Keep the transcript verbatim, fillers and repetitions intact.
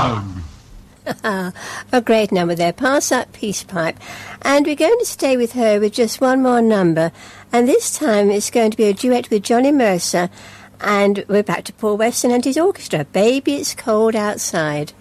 Bang! A great number there. Pass that peace pipe. And we're going to stay with her with just one more number. And this time it's going to be a duet with Johnny Mercer. And we're back to Paul Weston and his orchestra. Baby, It's Cold Outside.